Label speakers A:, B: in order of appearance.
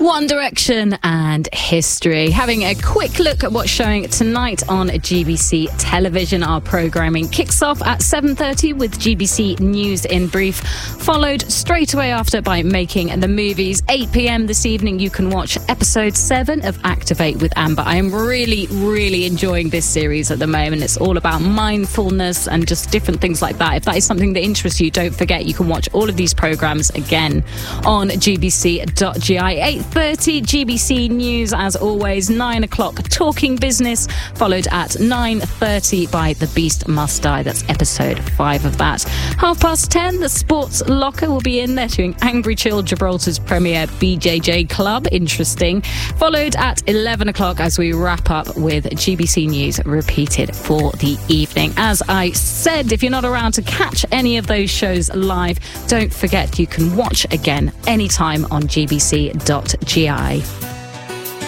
A: One Direction and history. Having a quick look at what's showing tonight on GBC television. Our programming kicks off at 7:30 with GBC News in Brief, followed straight away after by Making the Movies. 8 p.m. this evening you can watch episode 7 of Activate with Amber. I am really enjoying this series at the moment. It's all about mindfulness and just different things like that. If that is something that interests you, don't forget you can watch all of these programs again on gbc.gi. 8:30 GBC News as always. 9 o'clock Talking Business, followed at 9:30 by The Beast Must Die. That's episode 5 of that. 10:30 the Sports Locker will be in there doing Angry Chill, Gibraltar's premier BJJ club. Interesting. Followed at 11 o'clock as we wrap up with GBC News repeated for the evening. As I said, if you're not around to catch any of those shows live, don't forget you can watch again anytime on gbc.gi.